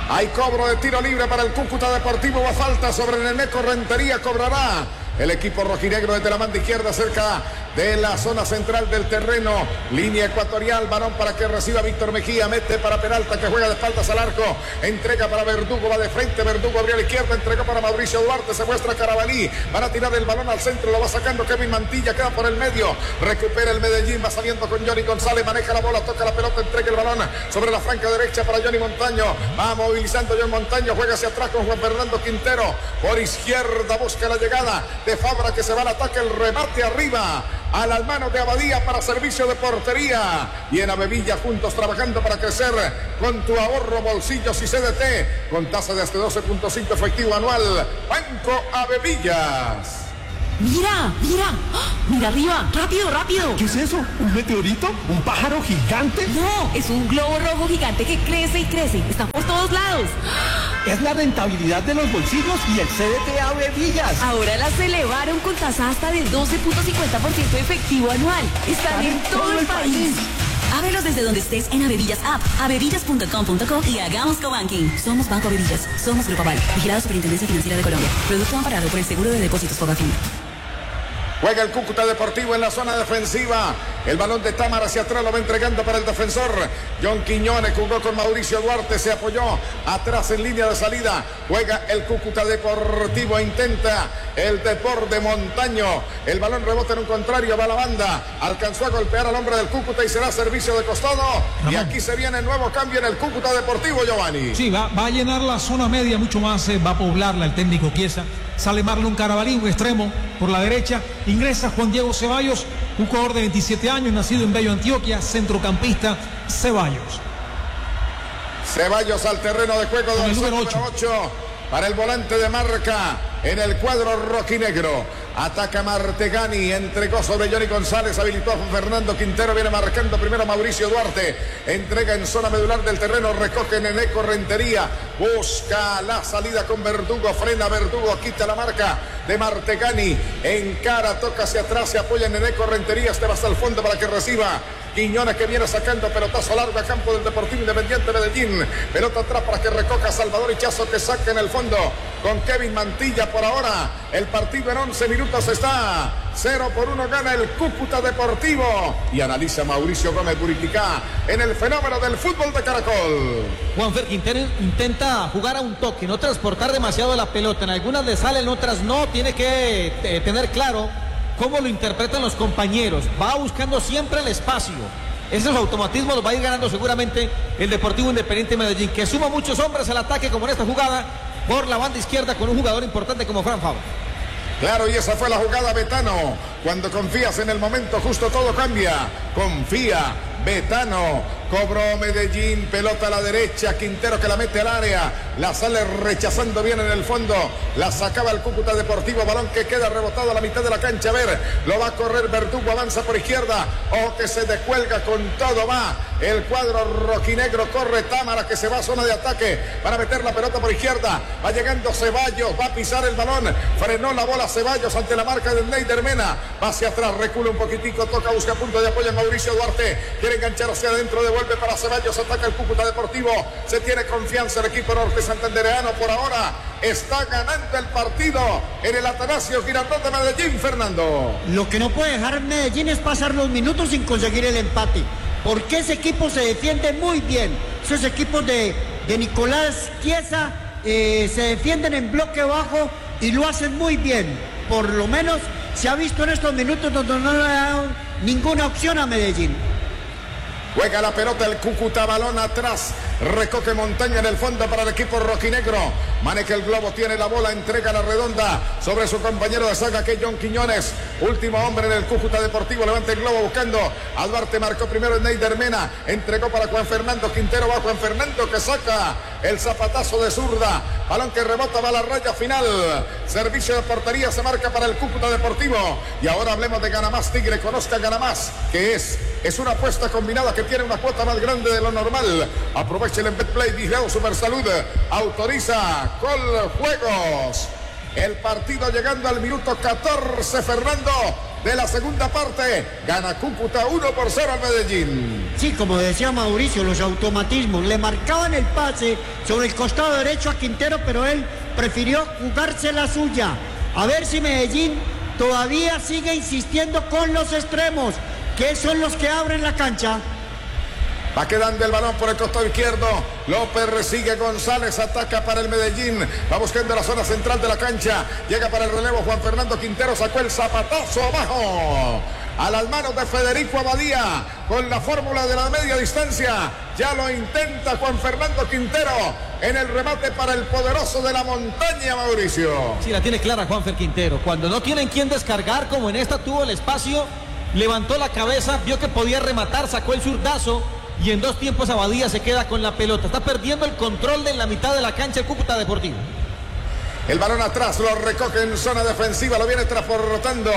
Hay cobro de tiro libre para el Cúcuta Deportivo. Va falta sobre Neneco Rentería. Cobrará el equipo rojinegro desde la banda izquierda, cerca de la zona central del terreno. Línea ecuatorial, balón para que reciba Víctor Mejía. Mete para Peralta, que juega de espaldas al arco. Entrega para Verdugo, va de frente. Verdugo abrió a la izquierda, entregó para Mauricio Duarte. Se muestra Carabalí. Van a tirar el balón al centro, lo va sacando Kevin Mantilla. Queda por el medio. Recupera el Medellín, va saliendo con Johnny González. Maneja la bola, toca la pelota, entrega el balón sobre la franca derecha para Johnny Montaño. Va movilizando John Montaño. Juega hacia atrás con Juan Fernando Quintero. Por izquierda busca la llegada de Fabra, que se va al ataque, el remate arriba a las manos de Abadía para servicio de portería. Y en Avevilla juntos trabajando para crecer con tu ahorro, bolsillos y CDT con tasa de hasta 12.5 efectivo anual. Banco Avevillas. ¡Mira! ¡Mira! ¡Oh! ¡Mira arriba! ¡Rápido, rápido! ¿Qué es eso? ¿Un meteorito? ¿Un pájaro gigante? No, es un globo rojo gigante que crece y crece. Está por todos lados. Es la rentabilidad de los bolsillos y el CDT Avevillas. Ahora las elevaron con tasa hasta del 12.50% efectivo anual. Están en todo el país. Ábrelos desde donde estés en Avevillas App, avevillas.com.co y hagamos cobanking. Somos Banco Avevillas. Somos Grupo Aval. Vigilado Superintendencia Financiera de Colombia. Producto amparado por el Seguro de Depósitos Fogafín. Juega el Cúcuta Deportivo en la zona defensiva. El balón de Támara hacia atrás lo va entregando para el defensor. John Quiñones jugó con Mauricio Duarte. Se apoyó atrás en línea de salida. Juega el Cúcuta Deportivo. Intenta el Deporte Montaño. El balón rebota en un contrario. Va a la banda. Alcanzó a golpear al hombre del Cúcuta y será servicio de costado. Ramón. Y aquí se viene el nuevo cambio en el Cúcuta Deportivo, Giovanni. Sí, va a llenar la zona media mucho más. Va a poblarla el técnico Chiesa. Sale Marlon Carabalí, un extremo por la derecha. Ingresa Juan Diego Ceballos, un jugador de 27 años, nacido en Bello, Antioquia, centrocampista Ceballos. Ceballos al terreno de juego del número 8 para el volante de marca en el cuadro rojinegro. Ataca Martegani, entregó sobre Johnny González, habilitó a Juan Fernando Quintero, viene marcando primero Mauricio Duarte, entrega en zona medular del terreno, recoge Neneco Rentería, busca la salida con Verdugo, frena Verdugo, quita la marca de Martegani, encara, toca hacia atrás, se apoya en Neneco Rentería, este va hasta el fondo para que reciba Quiñones, que viene sacando pelotazo largo a campo del Deportivo Independiente Medellín. Pelota atrás para que recoja Salvador Hichazo, que saca en el fondo con Kevin Mantilla. Por ahora el partido en 11 minutos está 0-1, gana el Cúcuta Deportivo. Y analiza Mauricio Gómez Buriticá en el fenómeno del fútbol de Caracol. Juanfer Quintero intenta jugar a un toque, no transportar demasiado la pelota. En algunas le sale, en otras no. Tiene que tener claro cómo lo interpretan los compañeros. Va buscando siempre el espacio. Esos automatismos los va a ir ganando seguramente el Deportivo Independiente Medellín, que suma muchos hombres al ataque, como en esta jugada por la banda izquierda con un jugador importante como Fran Fabra. Claro, y esa fue la jugada, Betano. Cuando confías en el momento justo, todo cambia. Confía, Betano. Cobró Medellín, pelota a la derecha, Quintero que la mete al área, la sale rechazando bien en el fondo, la sacaba el Cúcuta Deportivo, balón que queda rebotado a la mitad de la cancha. A ver, lo va a correr Verdugo, avanza por izquierda, o que se descuelga con todo, va el cuadro rojinegro, corre Támara, que se va a zona de ataque para meter la pelota por izquierda, va llegando Ceballos, va a pisar el balón, frenó la bola Ceballos ante la marca de Neider Mena, va hacia atrás, recula un poquitico, toca, busca punto de apoyo en Mauricio Duarte, quiere enganchar hacia adentro, devuelve para Ceballos, ataca el Cúcuta Deportivo, se tiene confianza el equipo norte santandereano, por ahora está ganando el partido en el Atanasio Girardot de Medellín, Fernando. Lo que no puede dejar Medellín es pasar los minutos sin conseguir el empate, porque ese equipo se defiende muy bien. Esos equipos de Nicolás Chiesa se defienden en bloque bajo y lo hacen muy bien. Por lo menos se ha visto en estos minutos donde no le ha dado ninguna opción a Medellín. Juega la pelota el Cúcuta, balón atrás, recoge Montaña en el fondo para el equipo rojinegro, maneja el globo, tiene la bola, entrega la redonda sobre su compañero de saga, que es John Quiñones, último hombre en el Cúcuta Deportivo, levanta el globo buscando a Duarte, marcó primero en Neider Mena, entregó para Juan Fernando Quintero, va Juan Fernando que saca el zapatazo de zurda, balón que rebota, va a la raya final, servicio de portería se marca para el Cúcuta Deportivo. Y ahora hablemos de Ganamás Tigre, conozca Ganamás, que es una apuesta combinada que tiene una cuota más grande de lo normal. Aproveche el Betplay, Vigilado Supersalud, autoriza Coljuegos. El partido llegando al minuto 14, Fernando, de la segunda parte. Gana Cúcuta 1-0 al Medellín. Sí, como decía Mauricio, los automatismos. Le marcaban el pase sobre el costado derecho a Quintero, pero él prefirió jugarse la suya. A ver si Medellín todavía sigue insistiendo con los extremos, que son los que abren la cancha. Va quedando el balón por el costado izquierdo. López sigue González, ataca para el Medellín. Va buscando la zona central de la cancha. Llega para el relevo Juan Fernando Quintero. Sacó el zapatazo abajo. A las manos de Federico Abadía. Con la fórmula de la media distancia. Ya lo intenta Juan Fernando Quintero. En el remate para el poderoso de la montaña, Mauricio. Sí, la tiene clara Juanfer Quintero. Cuando no tienen quien descargar, como en esta tuvo el espacio, levantó la cabeza, vio que podía rematar, sacó el zurdazo. Y en 2 tiempos Abadía se queda con la pelota. Está perdiendo el control de la mitad de la cancha el Cúcuta Deportivo. El balón atrás, lo recoge en zona defensiva, lo viene transportando.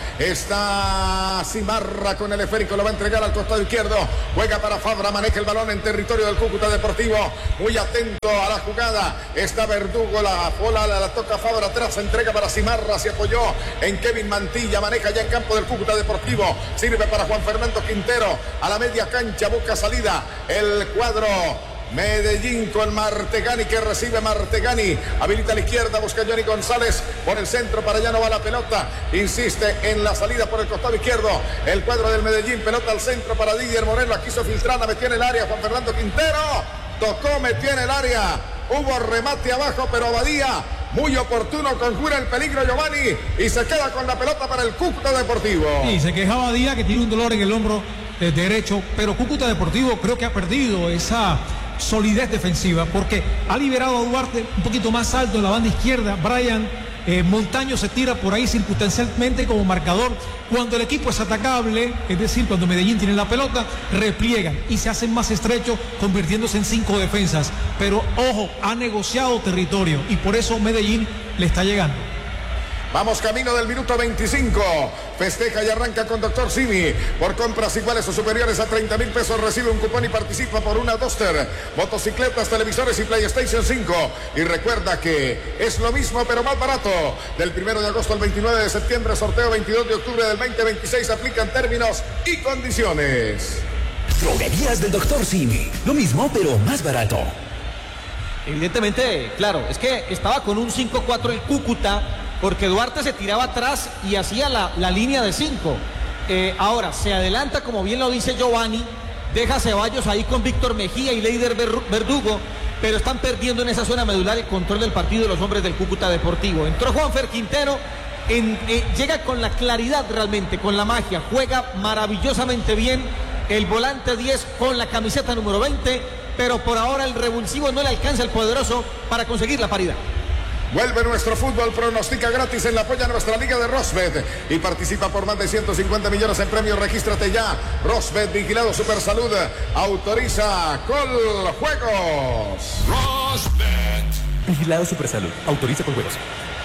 Está Cimarra con el esférico, lo va a entregar al costado izquierdo. Juega para Fabra, maneja el balón en territorio del Cúcuta Deportivo. Muy atento a la jugada. Está Verdugo, la bola la toca Fabra atrás, entrega para Cimarra, se apoyó en Kevin Mantilla, maneja ya en campo del Cúcuta Deportivo. Sirve para Juan Fernando Quintero, a la media cancha, busca salida. El cuadro Medellín con Martegani, que recibe Martegani, habilita a la izquierda, busca Johnny González por el centro, para allá no va la pelota, insiste en la salida por el costado izquierdo, el cuadro del Medellín, pelota al centro para Didier Moreno, la quiso filtrar, la metió en el área, Juan Fernando Quintero, tocó, metió en el área, hubo remate abajo, pero Abadía, muy oportuno, conjura el peligro Giovanni, y se queda con la pelota para el Cúcuta Deportivo. Y se quejaba Abadía, que tiene un dolor en el hombro derecho, pero Cúcuta Deportivo creo que ha perdido esa solidez defensiva, porque ha liberado a Duarte un poquito más alto en la banda izquierda. Brian Montaño se tira por ahí circunstancialmente como marcador. Cuando el equipo es atacable, es decir, cuando Medellín tiene la pelota, repliegan y se hacen más estrechos, convirtiéndose en 5 defensas. Pero ojo, ha negociado territorio y por eso Medellín le está llegando. Vamos camino del minuto 25. Festeja y arranca con Dr. Simi. Por compras iguales o superiores a 30,000 pesos recibe un cupón y participa por una Duster, motocicletas, televisores y PlayStation 5. Y recuerda que es lo mismo pero más barato. Del 1 de agosto al 29 de septiembre, sorteo 22 de octubre del 2026. Aplican términos y condiciones. Droguerías del Dr. Simi. Lo mismo pero más barato. Evidentemente, claro, es que estaba con un 5-4 el Cúcuta, porque Duarte se tiraba atrás y hacía la línea de 5. Ahora se adelanta, como bien lo dice Giovanni, deja a Ceballos ahí con Víctor Mejía y Leider Verdugo, pero están perdiendo en esa zona medular el control del partido de los hombres del Cúcuta Deportivo. Entró Juanfer Quintero, llega con la claridad realmente, con la magia, juega maravillosamente bien el volante 10 con la camiseta número 20, pero por ahora el revulsivo no le alcanza al poderoso para conseguir la paridad. Vuelve nuestro fútbol, pronostica gratis en la apoya nuestra liga de Rosbet y participa por más de 150 millones en premios. Regístrate ya. Rosbet, vigilado Supersalud, autoriza Coljuegos. Rosbet, vigilado Supersalud, autoriza Coljuegos.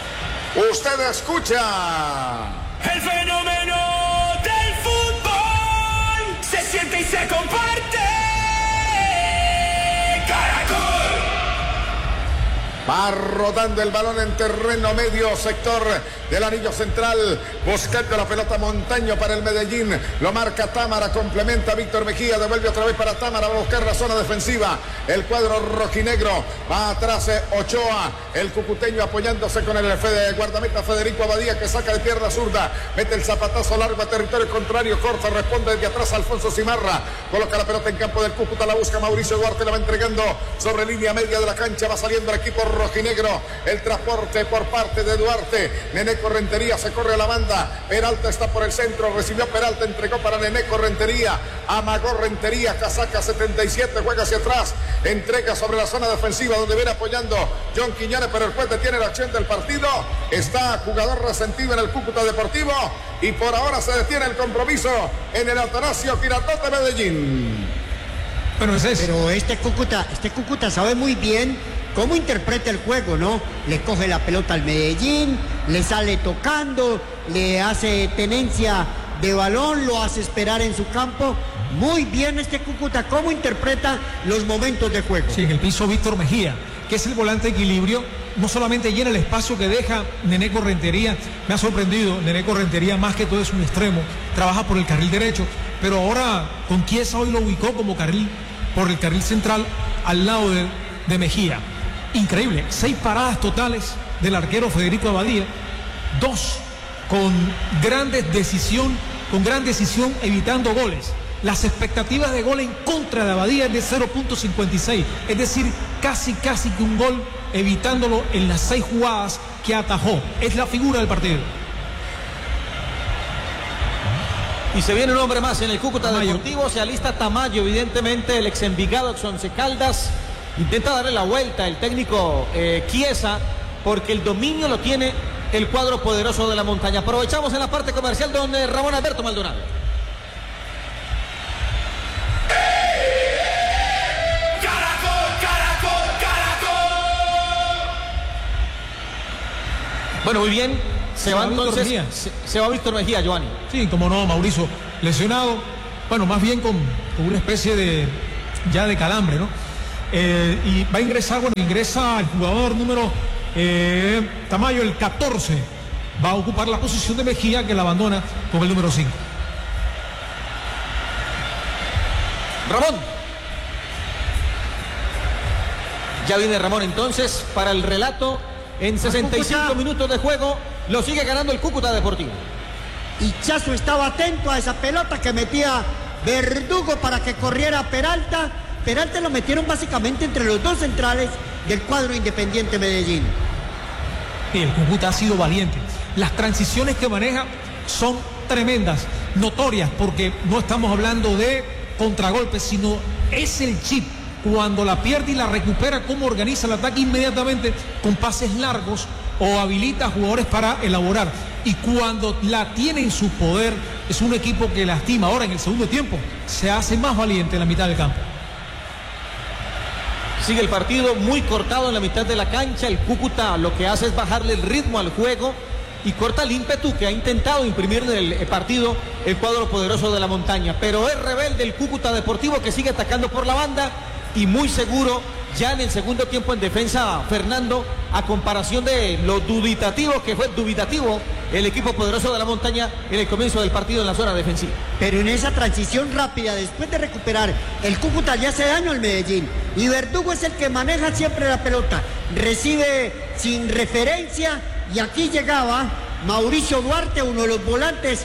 Usted escucha el fenómeno del fútbol, se siente y se comparte. Caracol. Va rodando el balón en terreno medio, sector del anillo central, buscando la pelota Montaño para el Medellín, lo marca Támara, complementa Víctor Mejía, devuelve otra vez para Támara, va a buscar la zona defensiva, el cuadro rojinegro, va atrás Ochoa, el cucuteño apoyándose con el guardameta Federico Abadía, que saca de pierna zurda, mete el zapatazo largo a territorio contrario, corta, responde desde atrás Alfonso Cimarra, coloca la pelota en campo del Cúcuta, la busca Mauricio Duarte, la va entregando sobre línea media de la cancha, va saliendo el equipo rojinegro, el transporte por parte de Duarte, Neneco Rentería se corre a la banda, Peralta está por el centro, recibió Peralta, entregó para Neneco Rentería, amagó Rentería, casaca 77, juega hacia atrás, entrega sobre la zona defensiva donde viene apoyando John Quiñones, pero el juez detiene la acción del partido, está jugador resentido en el Cúcuta Deportivo y por ahora se detiene el compromiso en el Atanasio Girardot de Medellín. Pero este Cúcuta sabe muy bien cómo interpreta el juego, ¿no? Le coge la pelota al Medellín, le sale tocando, le hace tenencia de balón, lo hace esperar en su campo. Muy bien este Cúcuta, cómo interpreta los momentos de juego. Sí, en el piso Víctor Mejía, que es el volante de equilibrio, no solamente llena el espacio que deja Neneco Rentería, me ha sorprendido, Neneco Rentería más que todo es un extremo, trabaja por el carril derecho, pero ahora con Chiesa hoy lo ubicó como carril, por el carril central al lado de Mejía. Increíble, 6 paradas totales del arquero Federico Abadía, 2 con gran decisión evitando goles. Las expectativas de gol en contra de Abadía es de 0.56, es decir, casi que un gol evitándolo en las 6 jugadas que atajó. Es la figura del partido. Y se viene un hombre más en el Cúcuta Deportivo, se alista Tamayo, evidentemente el ex Envigado, ex Once Caldas. Intenta darle la vuelta el técnico Chiesa, porque el dominio lo tiene el cuadro poderoso de la montaña. Aprovechamos en la parte comercial donde Ramón Alberto Maldonado. Bueno, muy bien. Se va entonces. Se va Víctor Mejía, Giovanni. Sí, como no, Mauricio, lesionado. Bueno, más bien con una especie de calambre, ¿no? Y va a ingresar, ingresa el jugador número Tamayo, el 14. Va a ocupar la posición de Mejía, que la abandona con el número 5. Ramón. Ya viene Ramón entonces para el relato. En 65 minutos de juego lo sigue ganando el Cúcuta Deportivo. Y Chazo estaba atento a esa pelota que metía Verdugo para que corriera Peralta. Peralta lo metieron básicamente entre los 2 centrales del cuadro Independiente Medellín. Y el Cúcuta ha sido valiente. Las transiciones que maneja son tremendas, notorias, porque no estamos hablando de contragolpes, sino es el chip. Cuando la pierde y la recupera, cómo organiza el ataque inmediatamente con pases largos o habilita a jugadores para elaborar. Y cuando la tiene en su poder, es un equipo que lastima. Ahora en el segundo tiempo se hace más valiente en la mitad del campo. Sigue el partido muy cortado en la mitad de la cancha. El Cúcuta lo que hace es bajarle el ritmo al juego y corta el ímpetu que ha intentado imprimir en el partido el cuadro poderoso de la montaña. Pero es rebelde el Cúcuta Deportivo, que sigue atacando por la banda y muy seguro ya en el segundo tiempo en defensa, Fernando, a comparación de lo dubitativo que fue el equipo poderoso de la montaña en el comienzo del partido en la zona defensiva. Pero en esa transición rápida, después de recuperar, el Cúcuta ya hace daño al Medellín. Y Verdugo es el que maneja siempre la pelota. Recibe sin referencia y aquí llegaba Mauricio Duarte, uno de los volantes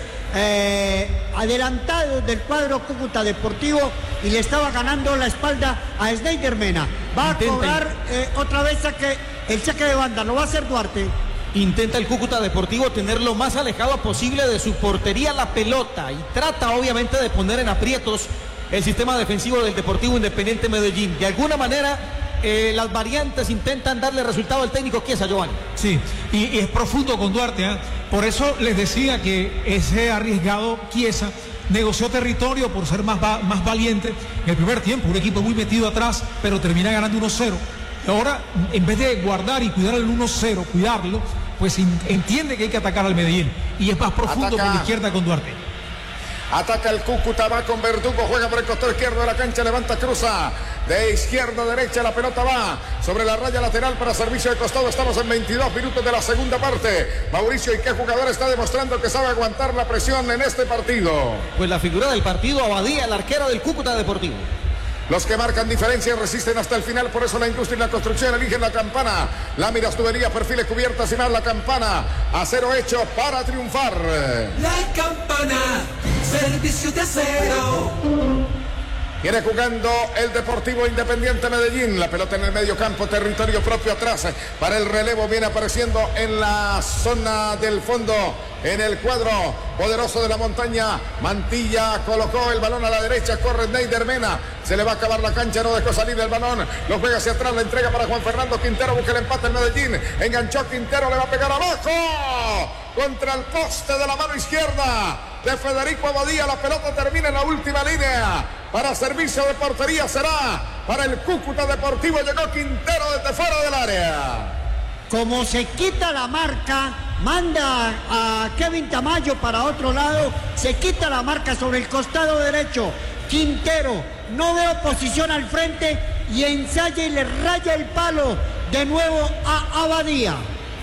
adelantados del cuadro Cúcuta Deportivo, y le estaba ganando la espalda a Snyder Mena. Va a cobrar otra vez el saque de banda, lo va a hacer Duarte. Intenta el Cúcuta Deportivo tener lo más alejado posible de su portería la pelota y trata obviamente de poner en aprietos el sistema defensivo del Deportivo Independiente Medellín. De alguna manera las variantes intentan darle resultado al técnico Chiesa, Giovanni. Sí, y es profundo con Duarte, ¿eh? Por eso les decía que ese arriesgado Chiesa negoció territorio por ser más valiente en el primer tiempo. Un equipo muy metido atrás, pero termina ganando 1-0. Ahora, en vez de guardar y cuidar el 1-0, cuidarlo, pues entiende que hay que atacar al Medellín. Y es más profundo por la izquierda con Duarte. Ataca el Cúcuta, va con Verdugo, juega por el costado izquierdo de la cancha, levanta, cruza de izquierda a derecha, la pelota va sobre la raya lateral para servicio de costado. Estamos en 22 minutos de la segunda parte. Mauricio, ¿y qué jugador está demostrando que sabe aguantar la presión en este partido? Pues la figura del partido, Abadía, el arquero del Cúcuta Deportivo. Los que marcan diferencia resisten hasta el final, por eso la industria y la construcción eligen la Campana. Láminas, tuberías, perfiles, cubiertas y más. La Campana, acero hecho para triunfar. La Campana, servicio de acero. Viene jugando el Deportivo Independiente Medellín. La pelota en el medio campo, territorio propio atrás. Para el relevo viene apareciendo en la zona del fondo, en el cuadro poderoso de la montaña. Mantilla colocó el balón a la derecha, corre Snyder Mena. Se le va a acabar la cancha, no dejó salir el balón. Lo juega hacia atrás, la entrega para Juan Fernando Quintero. Busca el empate en Medellín. Enganchó Quintero, le va a pegar abajo. Contra el poste de la mano izquierda de Federico Abadía. La pelota termina en la última línea. Para servicio de portería será para el Cúcuta Deportivo. Llegó Quintero desde fuera del área. Como se quita la marca, manda a Kevin Tamayo para otro lado. Se quita la marca sobre el costado derecho. Quintero no ve oposición al frente y ensaya y le raya el palo de nuevo a Abadía.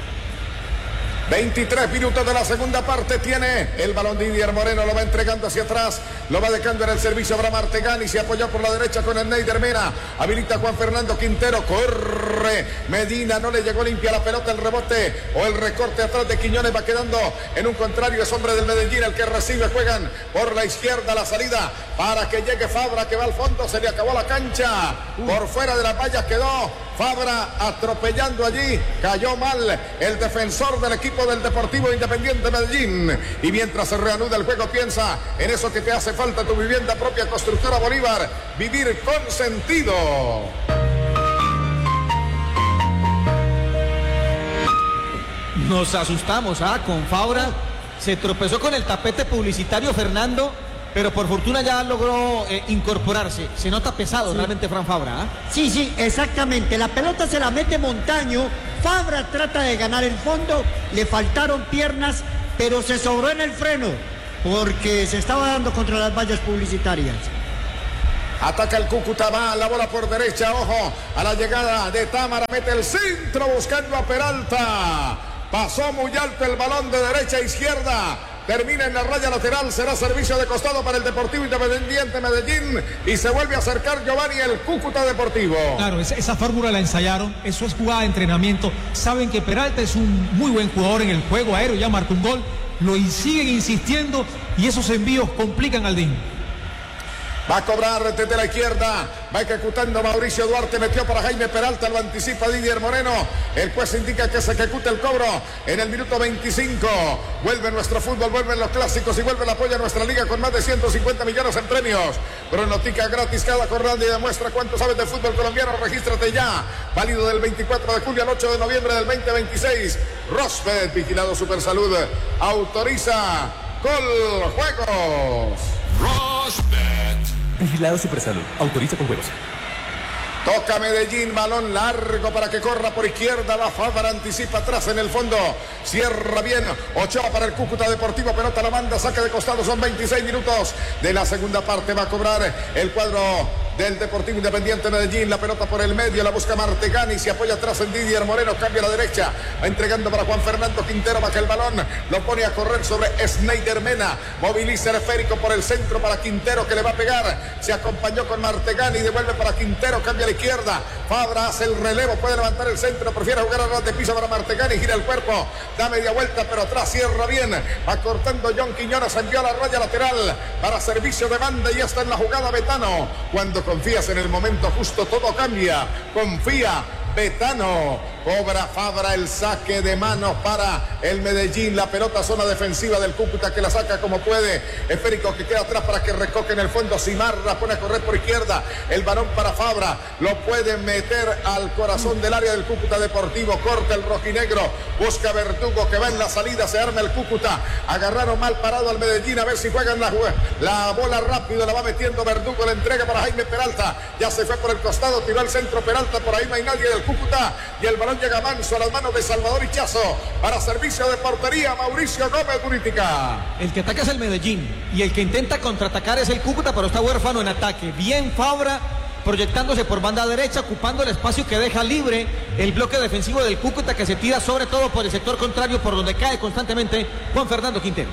23 minutos de la segunda parte tiene el balón Didier Moreno, lo va entregando hacia atrás, lo va dejando en el servicio Abraham Artegani, se apoya por la derecha con el Neider Mena, habilita Juan Fernando Quintero, corre Medina, no le llegó limpia la pelota, el rebote o el recorte atrás de Quiñones va quedando en un contrario, es hombre del Medellín el que recibe, juegan por la izquierda la salida para que llegue Fabra que va al fondo, se le acabó la cancha, por fuera de la valla quedó Fabra atropellando allí, cayó mal el defensor del equipo del Deportivo Independiente Medellín. Y mientras se reanuda el juego, piensa en eso que te hace falta, tu vivienda propia, Constructora Bolívar, vivir con sentido. Nos asustamos, con Fabra, se tropezó con el tapete publicitario Fernando, pero por fortuna ya logró incorporarse. Se nota pesado realmente Fran Fabra. Sí, exactamente. La pelota se la mete Montaño. Fabra trata de ganar el fondo. Le faltaron piernas, pero se sobró en el freno porque se estaba dando contra las vallas publicitarias. Ataca el Cúcuta, va la bola por derecha, ojo a la llegada de Támara, mete el centro buscando a Peralta. Pasó muy alto el balón de derecha a izquierda. Termina en la raya lateral, será servicio de costado para el Deportivo Independiente Medellín y se vuelve a acercar Giovanni el Cúcuta Deportivo. Claro, esa fórmula la ensayaron, eso es jugada de entrenamiento. Saben que Peralta es un muy buen jugador en el juego aéreo, ya marcó un gol, lo siguen insistiendo y esos envíos complican al DIN. Va a cobrar desde la izquierda, va ejecutando Mauricio Duarte, metió para Jaime Peralta, lo anticipa Didier Moreno, el juez indica que se ejecute el cobro en el minuto 25, vuelve nuestro fútbol, vuelven los clásicos y vuelve el apoyo a nuestra liga con más de 150 millones en premios, Pronotica gratis cada jornada y demuestra cuánto sabes de fútbol colombiano, regístrate ya, válido del 24 de julio al 8 de noviembre del 2026, Rosbet, vigilado Supersalud, autoriza Coljuegos. Rosbet. Vigilado Supersalud. Autoriza con juegos. Toca Medellín, balón largo para que corra por izquierda, la Fabra anticipa atrás en el fondo, cierra bien, Ochoa para el Cúcuta Deportivo, pelota la manda, saca de costado, son 26 minutos de la segunda parte, va a cobrar el cuadro del Deportivo Independiente Medellín, la pelota por el medio, la busca Martegani, se apoya atrás en Didier Moreno, cambia a la derecha, va entregando para Juan Fernando Quintero, baja el balón, lo pone a correr sobre Sneider Mena, moviliza el esférico por el centro para Quintero que le va a pegar, se acompañó con Martegani, devuelve para Quintero, cambia a la izquierda, Fabra hace el relevo, puede levantar el centro, prefiere jugar a ras de piso para Martegani, gira el cuerpo, da media vuelta, pero atrás cierra bien, va cortando John Quiñones, envió a la raya lateral para servicio de banda y ya está en la jugada Betano, cuando confías en el momento justo todo cambia, confía Betano, cobra Fabra el saque de manos para el Medellín, la pelota zona defensiva del Cúcuta que la saca como puede, esférico que queda atrás para que recoque en el fondo, Simarra pone a correr por izquierda, el balón para Fabra, lo puede meter al corazón del área del Cúcuta Deportivo, corta el rojinegro, busca Verdugo que va en la salida, se arma el Cúcuta, agarraron mal parado al Medellín, a ver si juegan la bola rápido, la va metiendo Verdugo, la entrega para Jaime Peralta, ya se fue por el costado, tiró el centro Peralta, por ahí no hay nadie del Cúcuta y el balón llega manso a las manos de Salvador Ichazo para servicio de portería Mauricio Gómez Buritica. El que ataca es el Medellín y el que intenta contraatacar es el Cúcuta, pero está huérfano en ataque. Bien Fabra proyectándose por banda derecha, ocupando el espacio que deja libre el bloque defensivo del Cúcuta que se tira sobre todo por el sector contrario por donde cae constantemente Juan Fernando Quintero.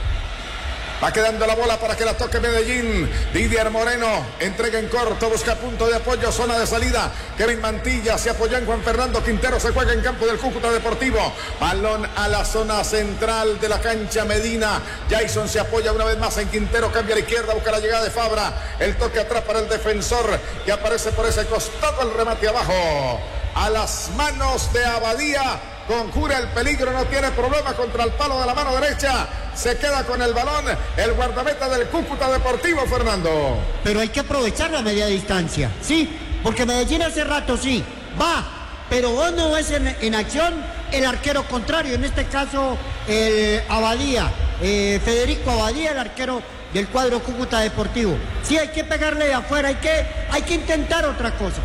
Va quedando la bola para que la toque Medellín. Didier Moreno entrega en corto, busca punto de apoyo, zona de salida. Kevin Mantilla se apoya en Juan Fernando Quintero, se juega en campo del Cúcuta Deportivo. Balón a la zona central de la cancha Medina. Jason se apoya una vez más en Quintero, cambia a la izquierda, busca la llegada de Fabra. El toque atrás para el defensor que aparece por ese costado, el remate abajo. A las manos de Abadía. Conjura el peligro, no tiene problema contra el palo de la mano derecha, se queda con el balón el guardameta del Cúcuta Deportivo, Fernando. Pero hay que aprovechar la media distancia, sí, porque Medellín hace rato sí, va, pero vos no ves en acción el arquero contrario, en este caso el Abadía, Federico Abadía, el arquero del cuadro Cúcuta Deportivo. Sí, hay que pegarle de afuera, hay que intentar otra cosa.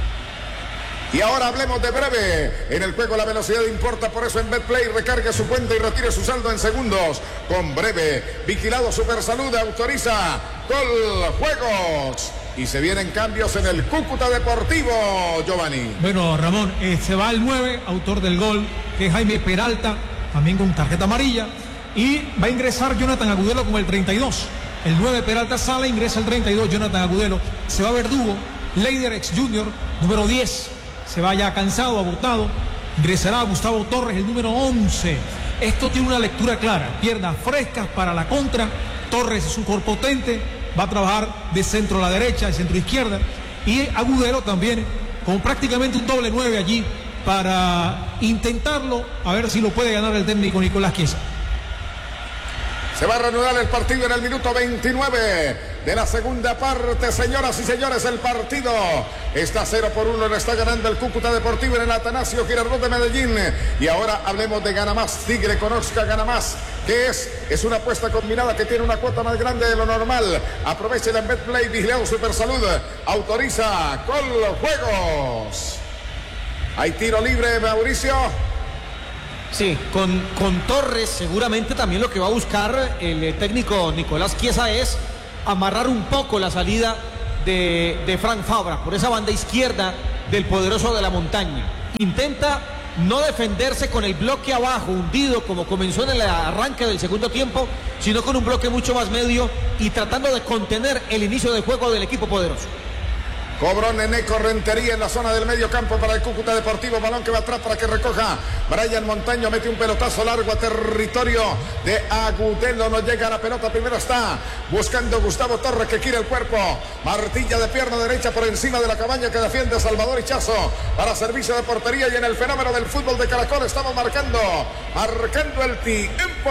Y ahora hablemos de Breve. En el juego la velocidad importa, por eso en Betplay recargue su cuenta y retire su saldo en segundos. Con Breve, vigilado Supersalud, autoriza Coljuegos. y se vienen cambios en el Cúcuta Deportivo, Giovanni. Bueno, Ramón, se va el 9, autor del gol, que es Jaime Peralta, también con tarjeta amarilla, y va a ingresar Jonathan Agudelo con el 32. El 9 Peralta sale, ingresa el 32 Jonathan Agudelo. Se va Verdugo, Leider ex Junior, número 10. Se va ya cansado, agotado. Ingresará Gustavo Torres, el número 11. Esto tiene una lectura clara. Piernas frescas para la contra. Torres es un cuerpo potente. Va a trabajar de centro a la derecha, de centro a izquierda. Y Agudelo también, con prácticamente un doble 9 allí, para intentarlo, a ver si lo puede ganar el técnico Nicolás Chiesa. Se va a reanudar el partido en el minuto 29 de la segunda parte, señoras y señores. El partido está 0-1, le está ganando el Cúcuta Deportivo en el Atanasio Girardot de Medellín. Y ahora hablemos de Gana Más. Tigre, conozca Gana Más, que es una apuesta combinada que tiene una cuota más grande de lo normal. Aproveche en Betplay, Vigilado Supersalud, autoriza Coljuegos. Hay tiro libre, Mauricio. Sí, con Torres seguramente también lo que va a buscar el técnico Nicolás Chiesa es amarrar un poco la salida de Frank Fabra por esa banda izquierda del poderoso de la montaña. Intenta no defenderse con el bloque abajo, hundido como comenzó en el arranque del segundo tiempo, sino con un bloque mucho más medio y tratando de contener el inicio de juego del equipo poderoso. Cobró Neneco Rentería en la zona del medio campo para el Cúcuta Deportivo. Balón que va atrás para que recoja Brian Montaño. Mete un pelotazo largo a territorio de Agudelo. No llega a la pelota. Primero está buscando Gustavo Torres, que gira el cuerpo. Martilla de pierna derecha por encima de la cabaña que defiende Salvador Hichazo para servicio de portería. Y en el fenómeno del fútbol de Caracol estamos marcando el tiempo.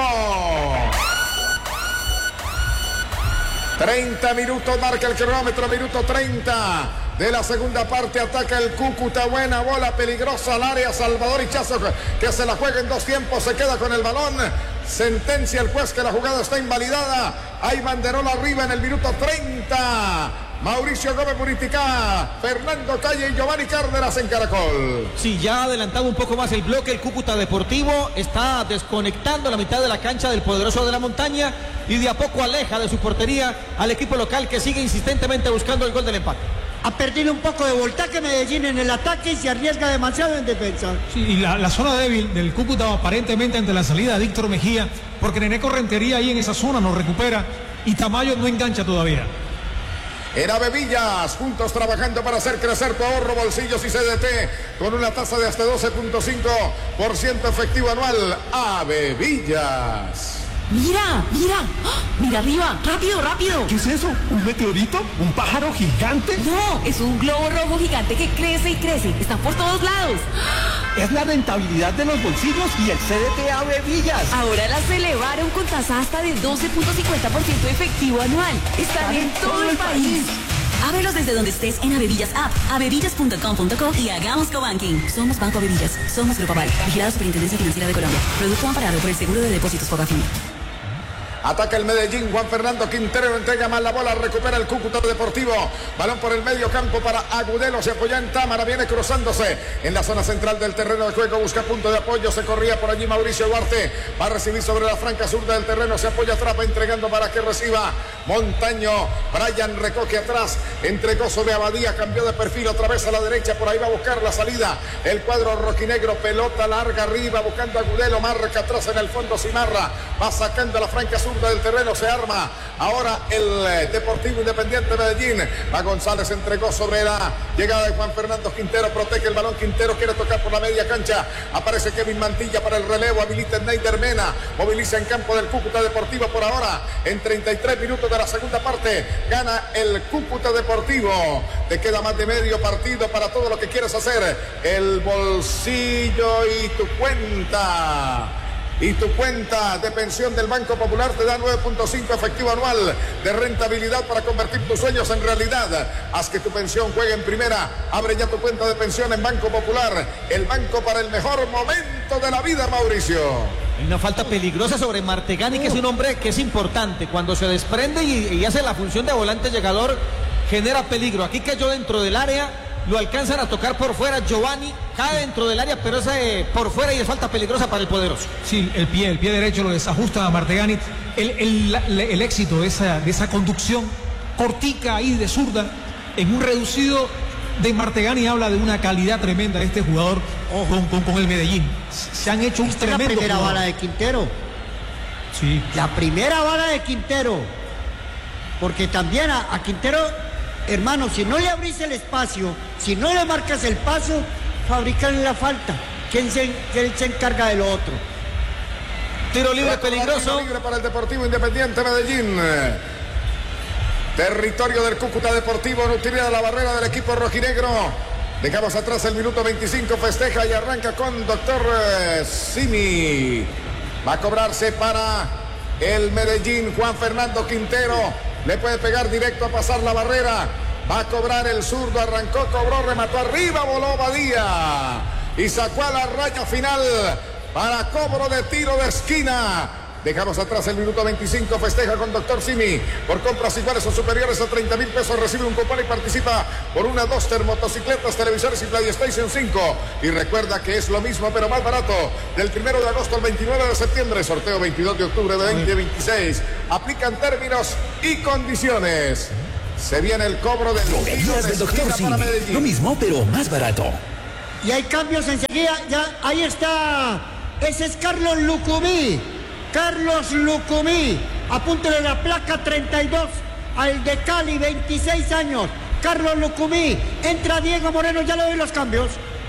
30 minutos marca el cronómetro, minuto 30 de la segunda parte. Ataca el Cúcuta, buena bola, peligrosa al área. Salvador Hichazo, que se la juega en dos tiempos, se queda con el balón. Sentencia el juez que la jugada está invalidada. Hay banderola arriba en el minuto 30. Mauricio Gómez Buriticá, Fernando Calle y Giovanni Cárdenas en Caracol. Sí, ya adelantaba un poco más el bloque. El Cúcuta Deportivo está desconectando la mitad de la cancha del poderoso de la montaña y de a poco aleja de su portería al equipo local, que sigue insistentemente buscando el gol del empate. Ha perdido un poco de voltaje Medellín en el ataque y se arriesga demasiado en defensa. Sí, y la zona débil del Cúcuta aparentemente ante la salida de Víctor Mejía, porque Neneco Rentería ahí en esa zona no recupera y Tamayo no engancha todavía. Era Bevillas, juntos trabajando para hacer crecer tu ahorro, bolsillos y CDT con una tasa de hasta 12.5% efectivo anual. A Bevillas. Mira, mira, ¡oh! Mira arriba, rápido, rápido. ¿Qué es eso? ¿Un meteorito? ¿Un pájaro gigante? No, es un globo rojo gigante que crece y crece. Está por todos lados. Es la rentabilidad de los bolsillos y el CDT a Bevillas. Ahora las elevaron con tasa hasta de 12.50% efectivo anual. Están en todo el país. Ábrelos desde donde estés en Avevillas App, avevillas.com.co y hagamos cobanking. Somos Banco Avevillas, somos Grupo Aval, vigilado Superintendencia Financiera de Colombia. Producto amparado por el Seguro de Depósitos Fogafín. Ataca el Medellín, Juan Fernando Quintero entrega mal la bola, recupera el Cúcuta Deportivo. Balón por el medio campo para Agudelo, se apoya en Támara, viene cruzándose en la zona central del terreno de juego, busca punto de apoyo, se corría por allí Mauricio Duarte, va a recibir sobre la franca sur del terreno, se apoya atrás, va entregando para que reciba Montaño. Brian recoge atrás, entregó sobre Abadía, cambió de perfil otra vez a la derecha, por ahí va a buscar la salida el cuadro rojinegro, pelota larga arriba, buscando a Agudelo, marca atrás en el fondo Cimarra, va sacando la franca sur del terreno, se arma ahora el Deportivo Independiente Medellín. Va González, entregó sobre la llegada de Juan Fernando Quintero, protege el balón, Quintero quiere tocar por la media cancha, aparece Kevin Mantilla para el relevo, habilita Neider Mena, moviliza en campo del Cúcuta Deportivo por ahora, en 33 minutos de la segunda parte, gana el Cúcuta Deportivo. Te queda más de medio partido para todo lo que quieres hacer, el bolsillo y tu cuenta. Y tu cuenta de pensión del Banco Popular te da 9.5 efectivo anual de rentabilidad para convertir tus sueños en realidad. Haz que tu pensión juegue en primera. Abre ya tu cuenta de pensión en Banco Popular. El banco para el mejor momento de la vida, Mauricio. Hay una falta peligrosa sobre Martegani, que es un hombre que es importante. Cuando se desprende y hace la función de volante llegador, genera peligro. Aquí cayó dentro del área. Lo alcanzan a tocar por fuera, Giovanni cae dentro del área, pero es por fuera y es falta peligrosa para el poderoso. Sí, el pie derecho lo desajusta a Martegani. El éxito de esa conducción cortica ahí de zurda en un reducido de Martegani habla de una calidad tremenda de este jugador con el Medellín. Se han hecho un tremendo. La primera jugador. bala de Quintero. Sí. La primera bala de Quintero. Porque también a Quintero, hermano, si no le abrís el espacio, si no le marcas el paso, fabrican la falta. ¿Quién se encarga de lo otro? Tiro libre peligroso. Tiro libre para el Deportivo Independiente Medellín. Territorio del Cúcuta Deportivo, no utiliza la barrera del equipo rojinegro. Dejamos atrás el minuto 25, festeja y arranca con Doctor Simi. Va a cobrarse para el Medellín, Juan Fernando Quintero. Le puede pegar directo a pasar la barrera. Va a cobrar el zurdo, arrancó, cobró, remató arriba, voló Badía. Y sacó a la raya final para cobro de tiro de esquina. Dejamos atrás el minuto 25, festeja con Doctor Simi. Por compras iguales o superiores a 30,000 pesos recibe un cupón y participa por 1, 2 termotocicletas, televisores y PlayStation 5. Y recuerda que es lo mismo pero más barato. Del 1 de agosto al 29 de septiembre, sorteo 22 de octubre de 2026. Aplican términos y condiciones. Se viene el cobro del Bebidas del Doctor Simi. Lo mismo pero más barato. Y hay cambios enseguida. Ya, ahí está. Ese es Carlos Lucumí. Carlos Lucumí, apúntele la placa 32 al de Cali, 26 años. Carlos Lucumí, entra Diego Moreno, ya le doy los cambios.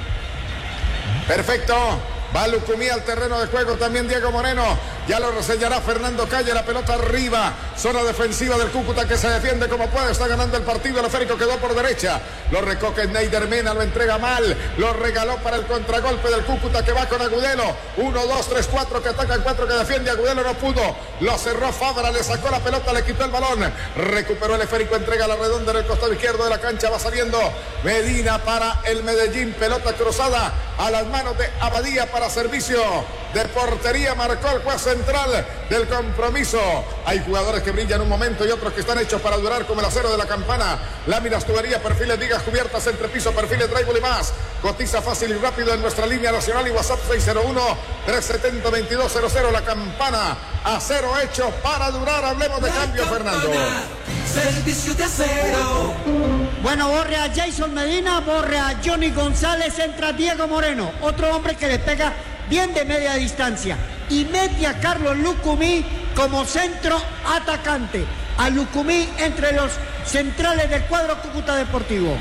Perfecto, va Lucumí al terreno de juego, también Diego Moreno. Ya lo reseñará Fernando Calle, la pelota arriba. Zona defensiva del Cúcuta que se defiende como puede. Está ganando el partido, el esférico quedó por derecha. Lo recoge Neider Mena, lo entrega mal. Lo regaló para el contragolpe del Cúcuta que va con Agudelo. 1, 2, 3, 4 que atacan, 4 que defiende. Agudelo no pudo. Lo cerró Fabra, le sacó la pelota, le quitó el balón. Recuperó el esférico, entrega la redonda en el costado izquierdo de la cancha. Va saliendo Medina para el Medellín. Pelota cruzada a las manos de Abadía para servicio de portería. Marcó el juez central del compromiso. Hay jugadores que brillan un momento y otros que están hechos para durar, como el acero de la campana. Láminas, tuberías, perfiles, vigas, cubiertas, entrepiso, perfiles, drywall y más. Cotiza fácil y rápido en nuestra línea nacional y WhatsApp 601-370-2200. La campana, acero hecho para durar. Hablemos de cambio, Fernando. Servicio de acero. Bueno, borre a Jason Medina, borre a Johnny González, entra Diego Moreno, otro hombre que le pega bien de media distancia, y mete a Carlos Lucumí como centro atacante. A Lucumí entre los centrales del cuadro Cúcuta Deportivo.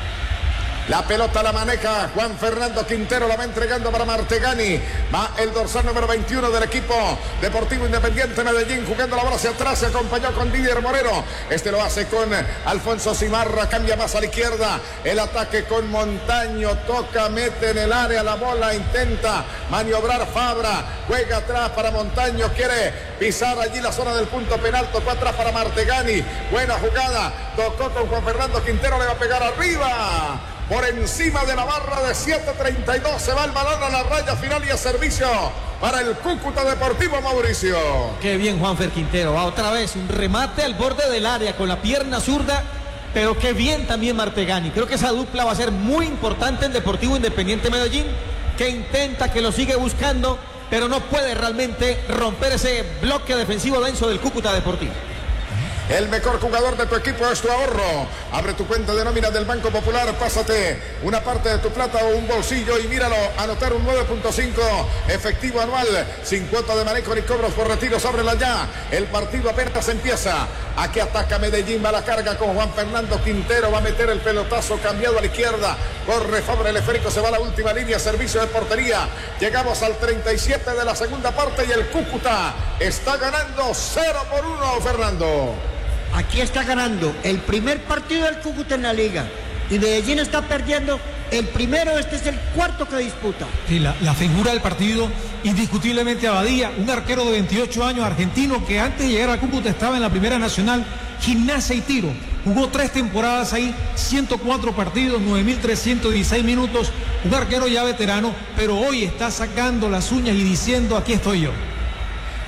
La pelota la maneja Juan Fernando Quintero, la va entregando para Martegani. Va el dorsal número 21 del equipo Deportivo Independiente Medellín, jugando la bola hacia atrás, se acompañó con Didier Moreno. Este lo hace con Alfonso Cimarra, cambia más a la izquierda. El ataque con Montaño, toca, mete en el área la bola, intenta maniobrar Fabra, juega atrás para Montaño, quiere pisar allí la zona del punto penal, tocó atrás para Martegani. Buena jugada, tocó con Juan Fernando Quintero, le va a pegar arriba. Por encima de la barra de 7.32 se va el balón a la raya final y a servicio para el Cúcuta Deportivo, Mauricio. Qué bien Juanfer Quintero, va otra vez un remate al borde del área con la pierna zurda, pero qué bien también Martegani. Creo que esa dupla va a ser muy importante en Deportivo Independiente Medellín, que intenta, que lo sigue buscando, pero no puede realmente romper ese bloque defensivo denso del Cúcuta Deportivo. El mejor jugador de tu equipo es tu ahorro. Abre tu cuenta de nómina del Banco Popular, pásate una parte de tu plata o un bolsillo y míralo, anotar un 9.5 efectivo anual, sin cuota de manejo ni cobros por retiros. Ábrela ya, el partido apenas empieza. Aquí ataca Medellín, va a la carga con Juan Fernando Quintero, va a meter el pelotazo cambiado a la izquierda, corre Fabra, el esférico se va a la última línea, servicio de portería. Llegamos al 37 de la segunda parte y el Cúcuta está ganando 0-1, Fernando. Aquí está ganando el primer partido del Cúcuta en la liga y Medellín está perdiendo el primero. Este es el cuarto que disputa. Sí, la figura del partido, indiscutiblemente Abadía, un arquero de 28 años argentino que antes de llegar a Cúcuta estaba en la Primera Nacional, Gimnasia y Tiro. Jugó 3 temporadas ahí, 104 partidos, 9.316 minutos. Un arquero ya veterano, pero hoy está sacando las uñas y diciendo: aquí estoy yo.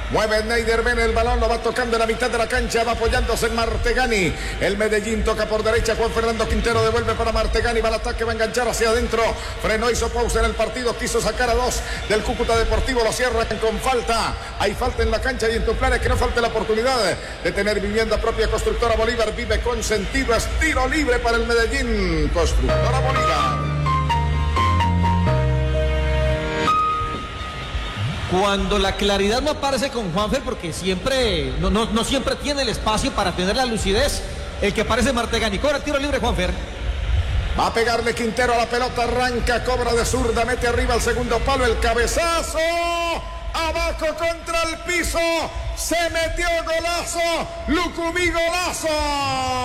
Mueve Neider, ven el balón, lo va tocando en la mitad de la cancha, va apoyándose en Martegani. El Medellín toca por derecha, Juan Fernando Quintero devuelve para Martegani, va al ataque, va a enganchar hacia adentro. Frenó, hizo pausa en el partido, quiso sacar a dos del Cúcuta Deportivo, lo cierran con falta. Hay falta en la cancha y en tu plan es que no falte la oportunidad de tener vivienda propia. Constructora Bolívar, vive con sentido, es tiro libre para el Medellín. Constructora Bolívar. Cuando la claridad no aparece con Juanfer, porque siempre no siempre tiene el espacio para tener la lucidez, el que aparece Martegani. Cobra el tiro libre Juanfer. Va a pegarle Quintero a la pelota, arranca, cobra de zurda, mete arriba al segundo palo, el cabezazo, abajo contra el piso, se metió golazo, Lucumí golazo.